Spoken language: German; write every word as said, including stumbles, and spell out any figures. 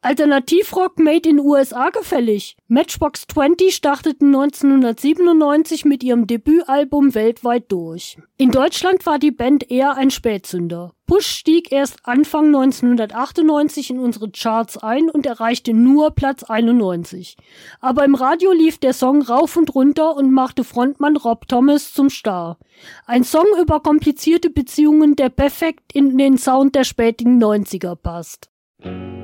Alternativrock made in U S A gefällig. Matchbox zwanzig starteten neunzehnhundertsiebenundneunzig mit ihrem Debütalbum weltweit durch. In Deutschland war die Band eher ein Spätzünder. Push stieg erst Anfang neunzehnhundertachtundneunzig in unsere Charts ein und erreichte nur Platz einundneunzig. Aber im Radio lief der Song rauf und runter und machte Frontmann Rob Thomas zum Star. Ein Song über komplizierte Beziehungen, der perfekt in den Sound der späten neunziger passt.